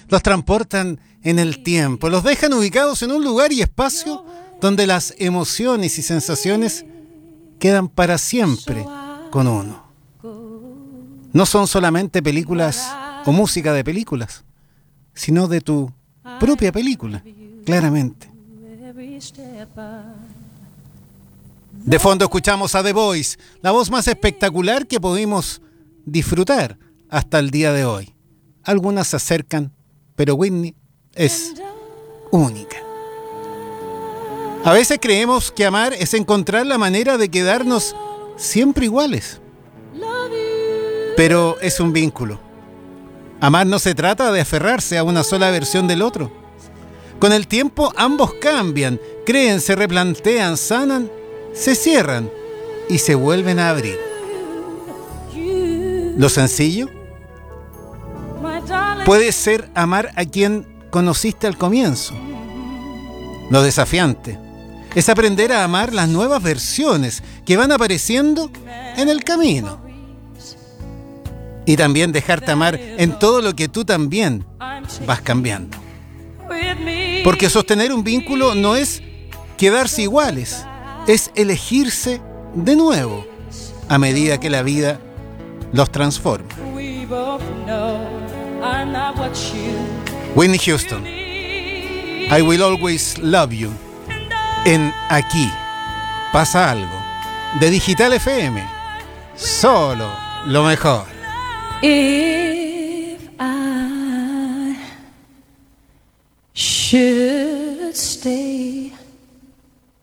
Los transportan en el tiempo, los dejan ubicados en un lugar y espacio donde las emociones y sensaciones quedan para siempre con uno. No son solamente películas o música de películas, sino de tu propia película, claramente. De fondo escuchamos a The Voice, la voz más espectacular que pudimos disfrutar hasta el día de hoy. Algunas se acercan, pero Whitney es única. A veces creemos que amar es encontrar la manera de quedarnos siempre iguales. Pero es un vínculo. Amar no se trata de aferrarse a una sola versión del otro. Con el tiempo ambos cambian, creen, se replantean, sanan, se cierran y se vuelven a abrir. Lo sencillo puede ser amar a quien conociste al comienzo. Lo desafiante es aprender a amar las nuevas versiones que van apareciendo en el camino. Y también dejarte amar en todo lo que tú también vas cambiando. Porque sostener un vínculo no es quedarse iguales, es elegirse de nuevo a medida que la vida los transforma. Whitney Houston, I Will Always Love You. En Aquí pasa algo, de Digital FM, solo lo mejor.